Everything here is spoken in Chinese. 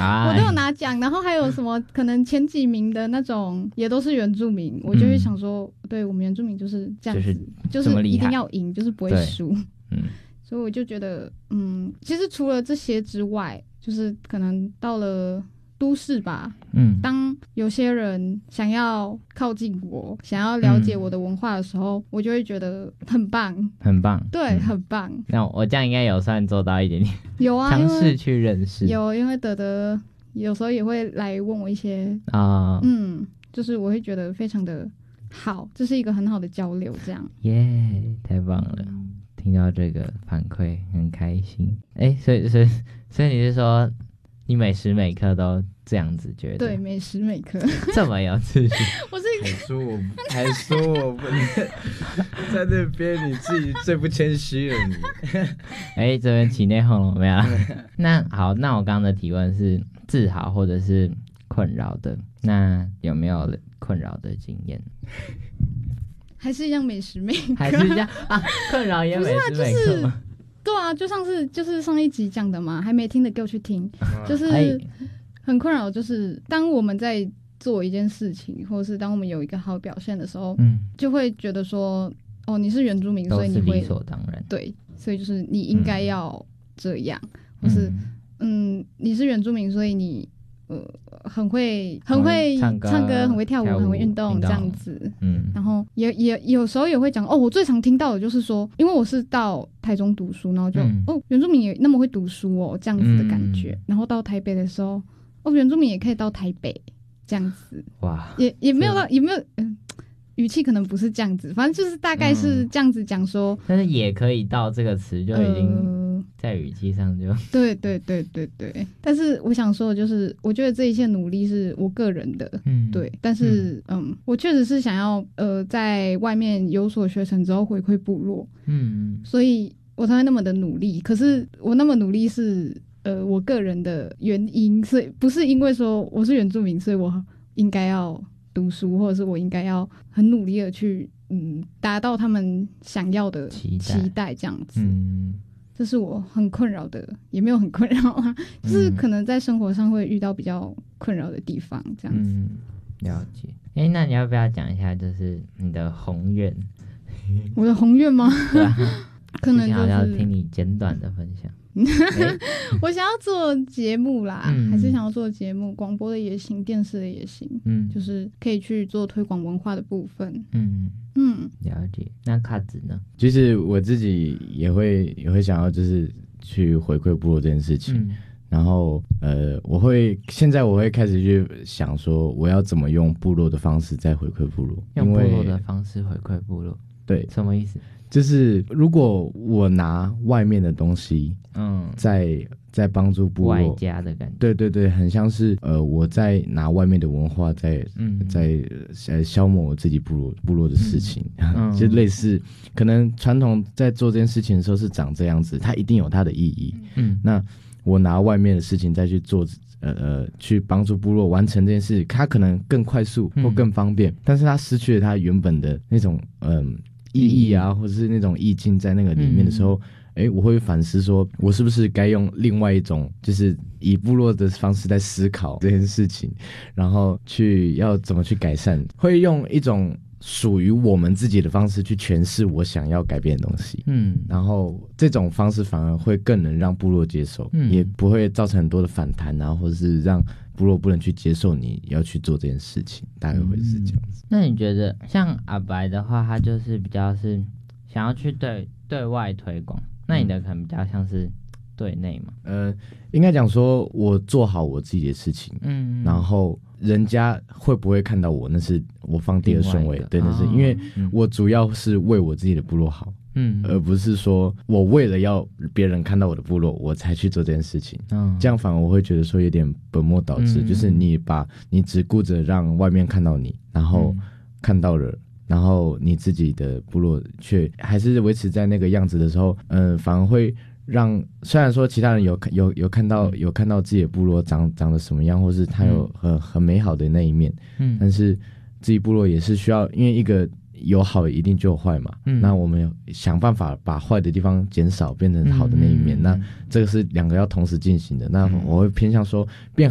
我都有拿奖，然后还有什么可能前几名的那种也都是原住民，我就会想说，对我们原住民就是这样子，就是一定要赢，就是不会输。所以我就觉得，其实除了这些之外，就是可能到了都市吧，当有些人想要靠近我，想要了解我的文化的时候，我就会觉得很棒，很棒，对，很棒。 那我这样应该有算做到一点点， 有啊， 尝试去认识， 有，因为德德有时候也会来问我一些就是我会觉得非常的好，这是一个很好的交流，这样。 耶，太棒了！听到这个反馈很开心。所以你是说你每时每刻都这样子觉得？ 对，每时每刻这么有自信。 我是还说我不在那边，你自己最不谦虚了你。 这边起内讧了没有？那好，那我刚刚的提问是自豪或者是困扰的，那有没有困扰的经验？ 还是一样每时每刻， 还是一样啊？困扰也每时每刻吗？ 对啊，就是上一集讲的嘛，还没听的给我去听。就是很困扰，就是当我们在做一件事情，或者是当我们有一个好表现的时候，就会觉得说，你是原住民，所以你会理所当然， 对，所以就是你应该要这样，或是你是原住民，所以你很会唱歌，很会跳舞，很会运动这样子。然后也有时候也会讲我最常听到的就是说，因为我是到台中读书，然后就原住民也那么会读书这样子的感觉。然后到台北的时候，原住民也可以到台北这样子。哇，也没有到，也没有语气可能不是这样子，反正就是大概是这样子讲说。 但是也可以到这个词就已经。在语气上就对，但是我想说的就是，我觉得这一切努力是我个人的，对，但是我确实是想要在外面有所学成之后回馈部落，所以我才会那么的努力。可是我那么努力是我个人的原因，所以不是因为说我是原住民，所以我应该要读书，或者是我应该要很努力的去达到他们想要的期待这样子。这是我很困扰的，也没有很困扰啊，就是可能在生活上会遇到比较困扰的地方，这样子。 了解。那你要不要讲一下，就是你的宏愿？ 我的宏愿吗？对啊，可能就是要听你简短的分享。 我想要做节目啦，还是想要做节目，广播的也行，电视的也行，就是可以去做推广文化的部分。 了解。那卡子呢？ 其实我自己也会想要，就是去回馈部落这件事情。然后现在我会开始去想说，我要怎么用部落的方式再回馈部落， 用部落的方式回馈部落。对，什么意思？ 就是如果我拿外面的东西，在帮助部落， 外加的感觉， 对，很像是我在拿外面的文化在消磨我自己部落的事情，就类似可能传统在做这件事情的时候是长这样子，它一定有它的意义。那我拿外面的事情再去做，去帮助部落完成这件事，它可能更快速或更方便，但是它失去了它原本的那种意义啊，或者是那种意境在那个里面的时候，我会反思说，我是不是该用另外一种，就是以部落的方式在思考这件事情，然后要怎么去改善，会用一种属于我们自己的方式去诠释我想要改变的东西。然后这种方式反而会更能让部落接受，也不会造成很多的反弹啊，或者是让部落不能去接受你要去做这件事情，大概会是这样子。 那你觉得像阿白的话，他就是比较是想要去对外推广，那你的可能比较像是对内嘛？ 应该讲说我做好我自己的事情，然后人家会不会看到我，那是我放第二顺位。对，那是因为我主要是为我自己的部落好，而不是说我为了要别人看到我的部落我才去做这件事情。这样反而我会觉得说有点本末倒置，就是你只顾着让外面看到你，然后看到了，然后你自己的部落却还是维持在那个样子的时候，反而会让虽然说其他人有看到自己的部落长得什么样，或是他有很美好的那一面，但是自己部落也是需要，因为一个有好一定就有坏嘛，那我们想办法把坏的地方减少，变成好的那一面，那这个是两个要同时进行的。那我会偏向说变